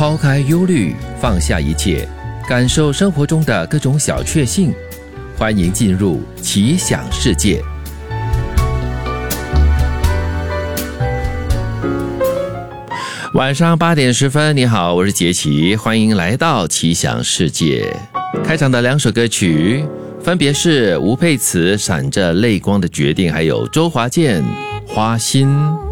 抛开忧虑，放下一切，感受生活中的各种小确幸。欢迎进入奇想世界。晚上8点10分，你好，我是杰奇，欢迎来到奇想世界。开场的2首歌曲分别是吴佩慈闪着泪光的决定，还有周华健花心。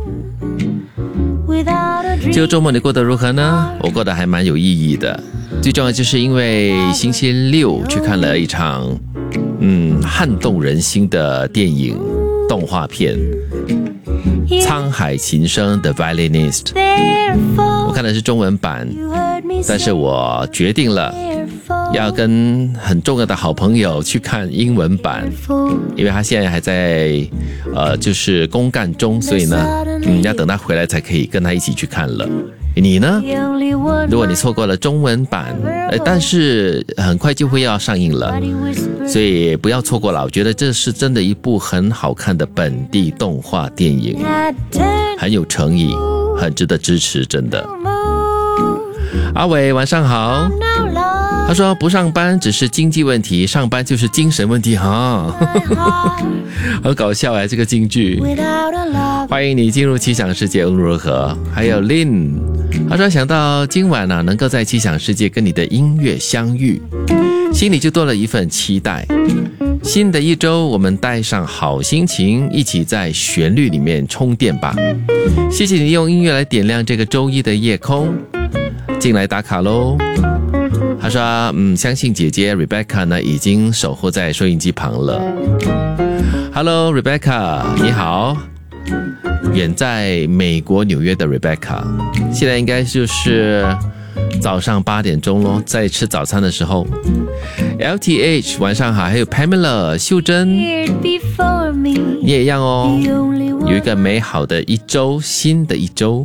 这个周末你过得如何呢？我过得还蛮有意义的，最重要就是因为星期六去看了一场撼动人心的电影动画片《沧海情深 The Violinist》。我看的是中文版，但是我决定了要跟很重要的好朋友去看英文版，因为他现在还在就是公干中，所以呢要等他回来才可以跟他一起去看了。你呢？如果你错过了中文版，但是很快就会要上映了，所以不要错过了。我觉得这是真的一部很好看的本地动画电影，很有诚意，很值得支持，真的。阿伟晚上好。他说不上班只是经济问题，上班就是精神问题哈。很搞笑这个京剧。欢迎你进入奇想世界，如何？还有 Lin， 他说想到今晚能够在奇想世界跟你的音乐相遇，心里就多了一份期待。新的一周我们带上好心情，一起在旋律里面充电吧。谢谢你用音乐来点亮这个周一的夜空。进来打卡咯。他说相信姐姐 Rebecca 呢已经守候在收音机旁了。 Hello Rebecca， 你好。远在美国纽约的 Rebecca 现在应该就是早上8点钟咯，在吃早餐的时候。 LTH 晚上好，还有 Pamela 秀珍，你也一样哦，有一个美好的一周，新的一周。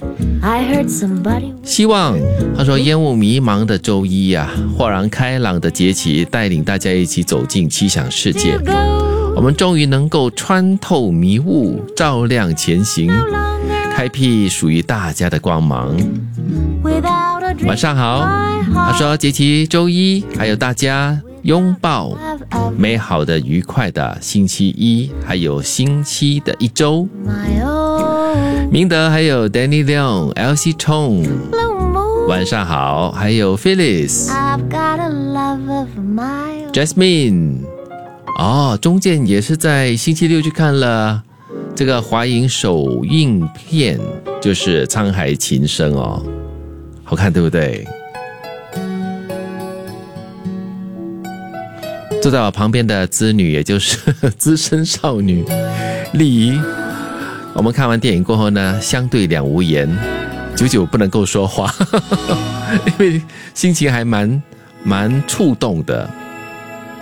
希望他说烟雾迷茫的周一豁然开朗的节气带领大家一起走进奇想世界，我们终于能够穿透迷雾，照亮前行，开辟属于大家的光芒。晚上好，他说节气周一，还有大家拥抱美好的愉快的星期一，还有星期的一周。明德还有 Danny Leong Elsie Tong 晚上好，还有 Phyllis Jasmine 钟健也是在星期六去看了这个华影首映片，就是沧海情深好看对不对？坐在我旁边的资女，也就是资深少女丽仪，我们看完电影过后呢，相对两无言，久久不能够说话因为心情还蛮触动的。